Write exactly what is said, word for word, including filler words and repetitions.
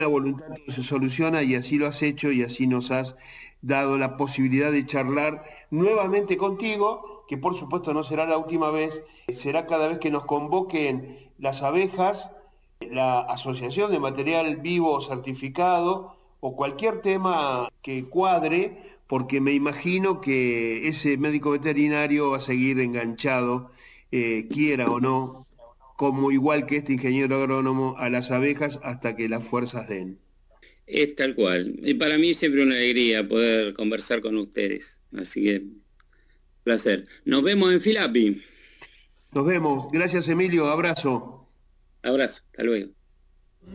la voluntad todo se soluciona y así lo has hecho y así nos has dado la posibilidad de charlar nuevamente contigo, que por supuesto no será la última vez, será cada vez que nos convoquen las abejas, la Asociación de Material Vivo Certificado o cualquier tema que cuadre, porque me imagino que ese médico veterinario va a seguir enganchado, eh, quiera o no, como igual que este ingeniero agrónomo, a las abejas hasta que las fuerzas den. Es tal cual. Y para mí siempre una alegría poder conversar con ustedes. Así que, placer. Nos vemos en Filapi. Nos vemos. Gracias, Emilio. Abrazo. Abrazo. Hasta luego.